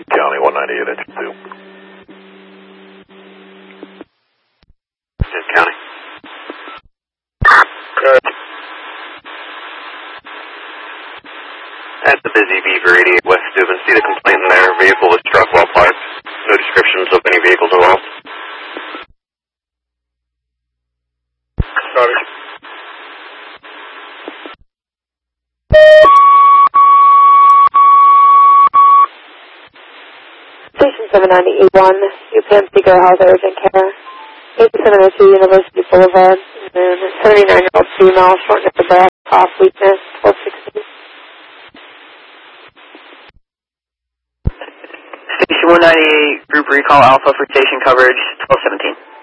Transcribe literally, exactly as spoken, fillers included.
County, one ninety-eight, engine two. This County. Good. At the busy Beaver eighty-eight West Steuben, see the complaint in there. Vehicle was struck while parked. No descriptions of any vehicles involved. Sorry. Station seven ninety-eight-one, U P M Seeker Health Urgent Care, eighty-seven oh two University Boulevard, and a seventy-nine-year-old female, shortness of breath, cough, weakness, twelve sixteen. Station one ninety-eight, group recall alpha for station coverage, twelve seventeen.